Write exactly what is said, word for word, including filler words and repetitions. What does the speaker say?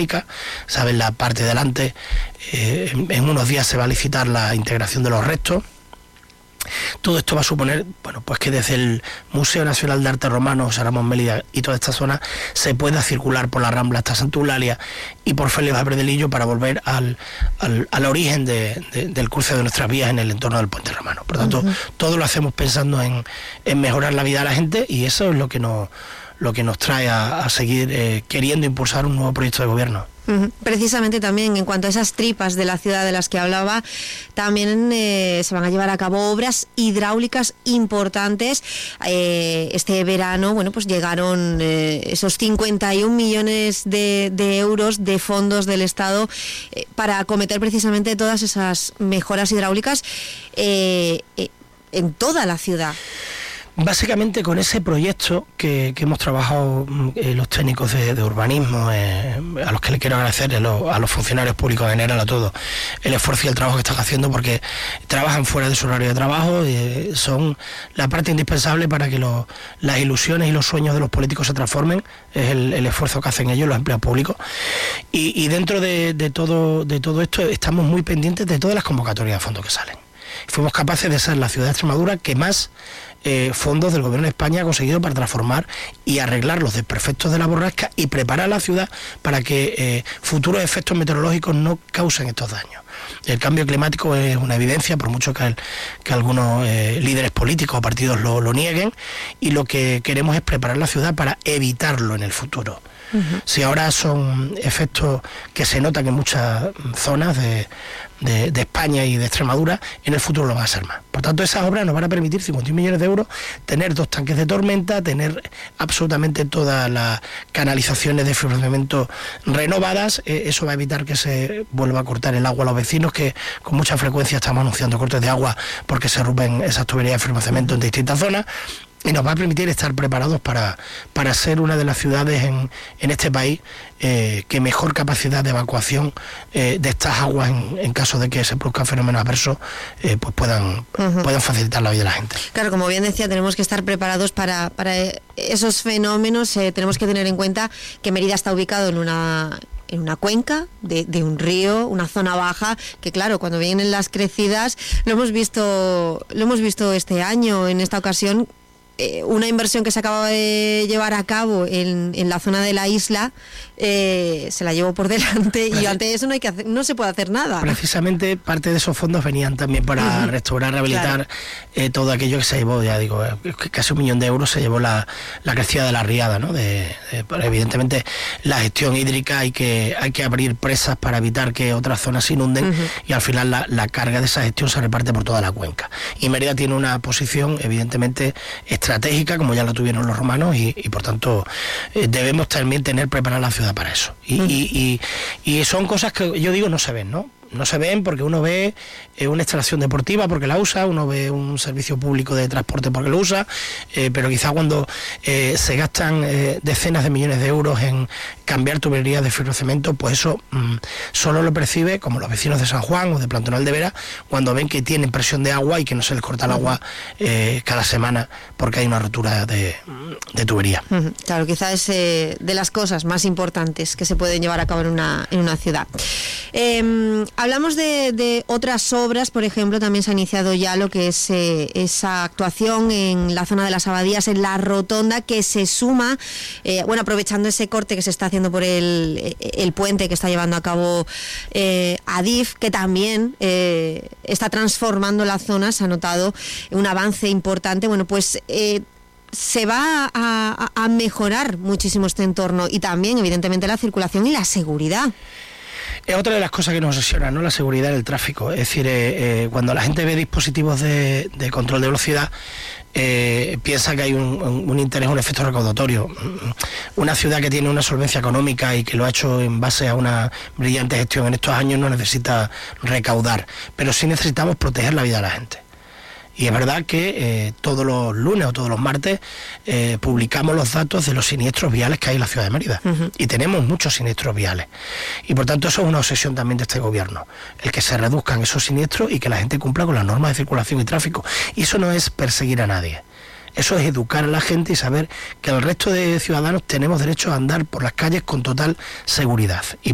hidráulica. Saben, la parte de delante, eh, en, en unos días se va a licitar la integración de los restos. Todo esto va a suponer, bueno, pues que desde el Museo Nacional de Arte Romano, José Ramón Mélida y toda esta zona se pueda circular por la Rambla hasta Santa Eulalia y por Félix Valverdelillo para volver al, al, al origen de, de, del cruce de nuestras vías en el entorno del Puente Romano. Por tanto, uh-huh. todo lo hacemos pensando en, en mejorar la vida de la gente, y eso es lo que nos, lo que nos trae a, a seguir eh, queriendo impulsar un nuevo proyecto de gobierno. Uh-huh. Precisamente también en cuanto a esas tripas de la ciudad de las que hablaba, también eh, se van a llevar a cabo obras hidráulicas importantes. Eh, este verano, bueno, pues llegaron eh, esos cincuenta y un millones de, de euros de fondos del Estado eh, para acometer precisamente todas esas mejoras hidráulicas eh, eh, en toda la ciudad. Básicamente con ese proyecto que, que hemos trabajado eh, los técnicos de, de urbanismo, eh, a los que le quiero agradecer, a los, a los funcionarios públicos en general, a todos, el esfuerzo y el trabajo que están haciendo, porque trabajan fuera de su horario de trabajo, eh, son la parte indispensable para que los, las ilusiones y los sueños de los políticos se transformen. Es el, el esfuerzo que hacen ellos, los empleados públicos, y, y dentro de, de, todo, de todo esto estamos muy pendientes de todas las convocatorias de fondos que salen. Fuimos capaces de ser la ciudad de Extremadura que más eh, fondos del Gobierno de España ha conseguido para transformar y arreglar los desperfectos de la borrasca y preparar la ciudad para que eh, futuros efectos meteorológicos no causen estos daños. El cambio climático es una evidencia, por mucho que, el, que algunos eh, líderes políticos o partidos lo, lo nieguen, y lo que queremos es preparar la ciudad para evitarlo en el futuro. Uh-huh. Si ahora son efectos que se notan en muchas zonas de, de, de España y de Extremadura, en el futuro lo van a ser más. Por tanto, esas obras nos van a permitir cincuenta y un millones de euros, tener dos tanques de tormenta, tener absolutamente todas las canalizaciones de financiamiento renovadas. Eh, eso va a evitar que se vuelva a cortar el agua a los vecinos, que con mucha frecuencia estamos anunciando cortes de agua porque se rompen esas tuberías de financiamiento en distintas zonas. Y nos va a permitir estar preparados para, para ser una de las ciudades en, en este país eh, que mejor capacidad de evacuación eh, de estas aguas en, en caso de que se produzcan fenómenos adversos eh, pues puedan, uh-huh. puedan facilitar la vida de la gente. Claro, como bien decía, tenemos que estar preparados para, para esos fenómenos. Eh, tenemos que tener en cuenta que Mérida está ubicado en una... en una cuenca de, de un río, una zona baja, que claro, cuando vienen las crecidas, lo hemos visto, lo hemos visto este año, en esta ocasión. Eh, una inversión que se acaba de llevar a cabo en, en la zona de la isla eh, se la llevó por delante y ante eso no hay que hacer, no se puede hacer nada. Precisamente parte de esos fondos venían también para uh-huh. restaurar, rehabilitar, claro. eh, todo aquello que se llevó, ya digo, eh, casi un millón de euros se llevó la, la crecida de la riada, ¿no? De, de, evidentemente la gestión hídrica, hay que, hay que abrir presas para evitar que otras zonas se inunden uh-huh. y al final la, la carga de esa gestión se reparte por toda la cuenca. Y Mérida tiene una posición evidentemente estratégica, como ya lo tuvieron los romanos, y, y por tanto eh, debemos también tener preparada la ciudad para eso. Y, mm. y, y, y son cosas que yo digo no se ven, ¿no? No se ven porque uno ve eh, una instalación deportiva porque la usa, uno ve un servicio público de transporte porque lo usa, eh, pero quizá cuando eh, se gastan eh, decenas de millones de euros en cambiar tuberías de fibrocemento, pues eso mmm, solo lo percibe, como los vecinos de San Juan o de Plantonal de Vera, cuando ven que tienen presión de agua y que no se les corta el agua eh, cada semana porque hay una rotura de, de tubería. Uh-huh. Claro, quizá es eh, de las cosas más importantes que se pueden llevar a cabo en una, en una ciudad. Eh, hablamos de, de otras obras, por ejemplo, también se ha iniciado ya lo que es eh, esa actuación en la zona de las Abadías, en la rotonda, que se suma, eh, bueno, aprovechando ese corte que se está haciendo por el, el puente que está llevando a cabo eh, Adif, que también eh, está transformando la zona. Se ha notado un avance importante. Bueno, pues eh, se va a, a, a mejorar muchísimo este entorno y también, evidentemente, la circulación y la seguridad. Es otra de las cosas que nos obsesiona, ¿no? La seguridad en el tráfico. Es decir, eh, eh, cuando la gente ve dispositivos de, de control de velocidad, eh, piensa que hay un, un interés, un efecto recaudatorio. Una ciudad que tiene una solvencia económica y que lo ha hecho en base a una brillante gestión en estos años no necesita recaudar, pero sí necesitamos proteger la vida de la gente. Y es verdad que eh, todos los lunes o todos los martes eh, publicamos los datos de los siniestros viales que hay en la ciudad de Mérida. Uh-huh. Y tenemos muchos siniestros viales. Y por tanto eso es una obsesión también de este gobierno. El que se reduzcan esos siniestros y que la gente cumpla con las normas de circulación y tráfico. Y eso no es perseguir a nadie. Eso es educar a la gente y saber que el resto de ciudadanos tenemos derecho a andar por las calles con total seguridad. Y